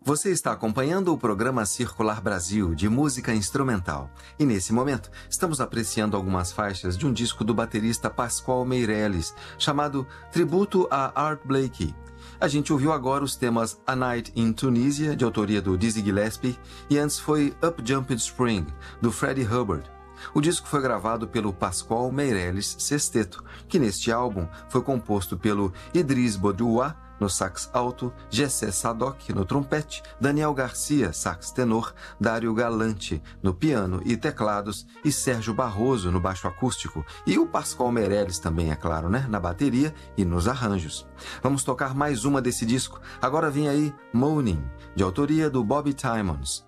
Você está acompanhando o programa Circular Brasil de música instrumental. E nesse momento, estamos apreciando algumas faixas de um disco do baterista Pascoal Meirelles, chamado Tributo a Art Blakey. A gente ouviu agora os temas A Night in Tunisia, de autoria do Dizzy Gillespie, e antes foi Up Jumped Spring, do Freddie Hubbard. O disco foi gravado pelo Pascoal Meirelles Sexteto, que neste álbum foi composto pelo Idriss Boudoua no sax alto, Gessé Sadoc no trompete, Daniel Garcia, sax tenor, Dário Galante no piano e teclados e Sérgio Barroso no baixo acústico e o Pascoal Meirelles também, é claro, na bateria e nos arranjos. Vamos tocar mais uma desse disco. Agora vem aí Moaning, de autoria do Bobby Timmons.